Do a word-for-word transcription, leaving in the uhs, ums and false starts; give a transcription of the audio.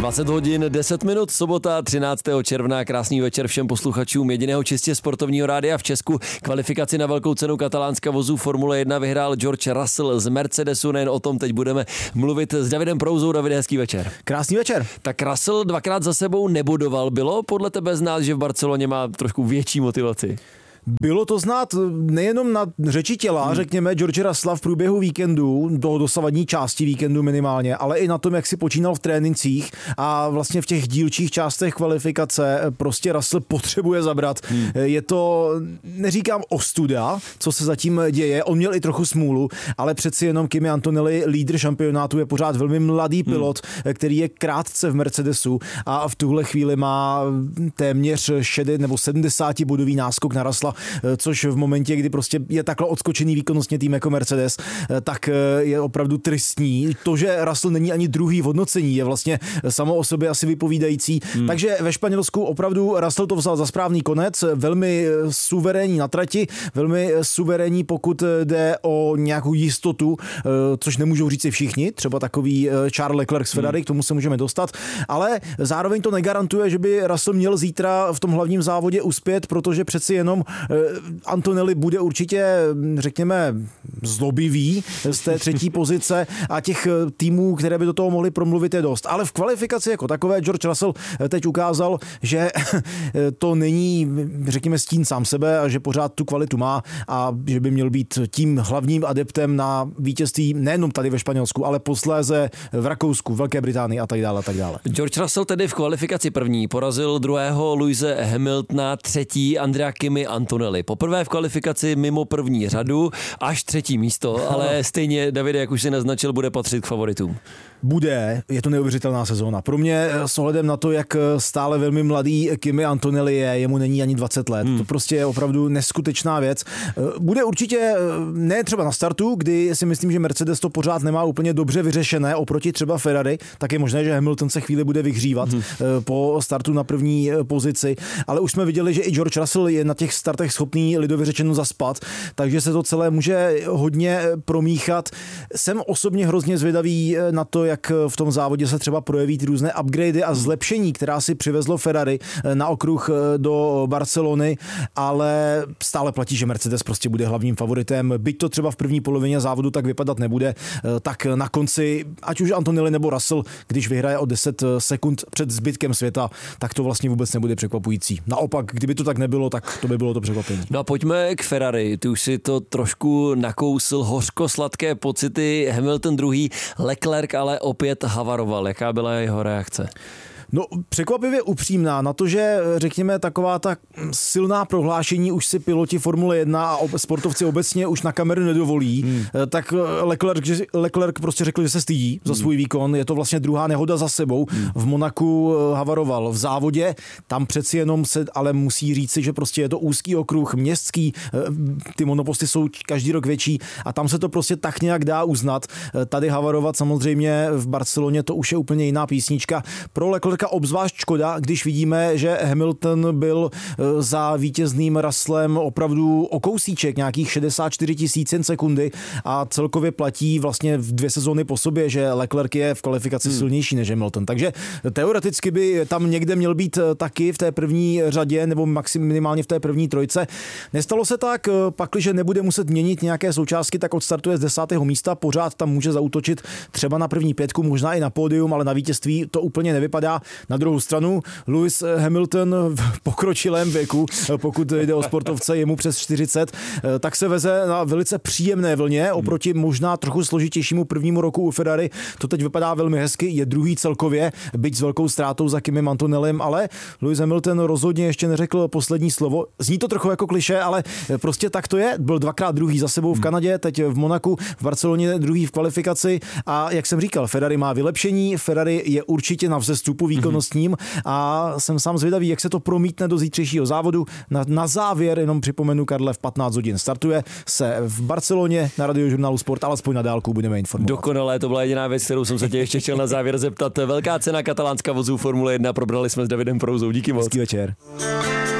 dvacet hodin deset minut, sobota třináctého června, krásný večer všem posluchačům jediného čistě sportovního rádia v Česku. Kvalifikaci na velkou cenu Katalánska vozů Formule jedna vyhrál George Russell z Mercedesu, nejen o tom teď budeme mluvit s Davidem Prouzou. Davide, hezký večer. Krásný večer. Tak Russell dvakrát za sebou nebodoval, bylo podle tebe znát, že v Barceloně má trošku větší motivaci? Bylo to znát nejenom na řeči těla, hmm. řekněme, George Russella v průběhu víkendu, do dosavadní části víkendu minimálně, ale i na tom, jak si počínal v trénincích a vlastně v těch dílčích částech kvalifikace prostě Russell potřebuje zabrat. Hmm. Je to, neříkám ostuda, co se zatím děje, on měl i trochu smůlu, ale přeci jenom Kimi Antonelli, lídr šampionátu, je pořád velmi mladý pilot, hmm. který je krátce v Mercedesu a v tuhle chvíli má téměř šedesát nebo sedmdesát bodový náskok na Russella, což v momentě, kdy prostě je takhle odskočený výkonnostně tým jako Mercedes, tak je opravdu tristní. To, že Russell není ani druhý v hodnocení, je vlastně samo o sobě asi vypovídající. Hmm. Takže ve Španělsku opravdu Russell to vzal za správný konec, velmi suverénní na trati, velmi suverénní, pokud jde o nějakou jistotu, což nemůžou říct si všichni, třeba takový Charles Leclerc z Ferrari, k tomu se můžeme dostat, ale zároveň to negarantuje, že by Russell měl zítra v tom hlavním závodě uspět, protože přeci jenom Antonelli bude určitě, řekněme, zlobivý z té třetí pozice a těch týmů, které by do toho mohly promluvit, je dost. Ale v kvalifikaci jako takové George Russell teď ukázal, že to není, řekněme, stín sám sebe a že pořád tu kvalitu má a že by měl být tím hlavním adeptem na vítězství nejenom tady ve Španělsku, ale posléze v Rakousku, Velké Británii a tak dále a tak dále. George Russell tedy v kvalifikaci první porazil druhého Lewise Hamiltona, třetí Andrea Kimi Antonelli. Poprvé v kvalifikaci mimo první řadu, až třetí místo, ale stejně, Davide, jak už si naznačil, bude patřit k favoritům. Bude, je to neuvěřitelná sezóna. Pro mě s ohledem na to, jak stále velmi mladý Kimi Antonelli je, jemu není ani dvacet let. Hmm. To prostě je opravdu neskutečná věc. Bude určitě ne třeba na startu, kdy si myslím, že Mercedes to pořád nemá úplně dobře vyřešené oproti třeba Ferrari, tak je možné, že Hamilton se chvíli bude vyhřívat hmm. po startu na první pozici, ale už jsme viděli, že i George Russell je na těch startech schopný lidově řečeno zaspat, takže se to celé může hodně promíchat. Jsem osobně hrozně zvědavý na to, jak v tom závodě se třeba projeví ty různé upgradey a zlepšení, která si přivezlo Ferrari na okruh do Barcelony, ale stále platí, že Mercedes prostě bude hlavním favoritem. Byť to třeba v první polovině závodu tak vypadat nebude, tak na konci, ať už Antonelli nebo Russell, když vyhraje o deset sekund před zbytkem světa, tak to vlastně vůbec nebude překvapující. Naopak, kdyby to tak nebylo, tak to by bylo to překvapení. No a pojďme k Ferrari. Ty už si to trošku nakousl, hořko-sladké pocity. Hamilton druhý, Leclerc ale opět havaroval. Jaká byla jeho reakce? No, překvapivě upřímná na to, že řekněme taková ta silná prohlášení už si piloti Formule jedna a sportovci obecně už na kameru nedovolí, hmm. tak Leclerc, Leclerc prostě řekl, že se stydí hmm. za svůj výkon. Je to vlastně druhá nehoda za sebou. Hmm. V Monaku havaroval v závodě, tam přeci jenom se ale musí říci, že prostě je to úzký okruh, městský, ty monoposty jsou každý rok větší a tam se to prostě tak nějak dá uznat. Tady havarovat samozřejmě v Barceloně to už je úplně jiná písnička. Pro Leclerc obzvlášť škoda, když vidíme, že Hamilton byl za vítězným Russellem opravdu o kousíček, nějakých šedesát čtyři tisícin sekundy a celkově platí vlastně v dvě sezóny po sobě, že Leclerc je v kvalifikaci hmm. silnější než Hamilton. Takže teoreticky by tam někde měl být taky v té první řadě nebo maximálně minimálně v té první trojce. Nestalo se tak, pakliže nebude muset měnit nějaké součástky, tak odstartuje z desátého místa, pořád tam může zaútočit třeba na první pětku, možná i na pódium, ale na vítězství to úplně nevypadá. Na druhou stranu Lewis Hamilton v pokročilém věku, pokud jde o sportovce, je mu přes čtyřicet, tak se veze na velice příjemné vlně oproti možná trochu složitějšímu prvnímu roku u Ferrari. To teď vypadá velmi hezky, je druhý celkově, byť s velkou ztrátou za Kimem Antonellem, ale Lewis Hamilton rozhodně ještě neřekl poslední slovo. Zní to trochu jako klišé, ale prostě tak to je. Byl dvakrát druhý za sebou v Kanadě, teď v Monaku, v Barceloně druhý v kvalifikaci a jak jsem říkal, Ferrari má vylepšení, Ferrari je určitě na vzestupu výkonnostním a jsem sám zvědavý, jak se to promítne do zítřejšího závodu. Na, na závěr jenom připomenu, Karle, v patnáct hodin startuje se v Barceloně na Radiožurnálu Sport, alespoň na dálku budeme informovat. Dokonalé, to byla jediná věc, kterou jsem se tě ještě chtěl na závěr zeptat. Velká cena katalánska vozů Formule jedna, probrali jsme s Davidem Prouzou. Díky moc. Hezký večer.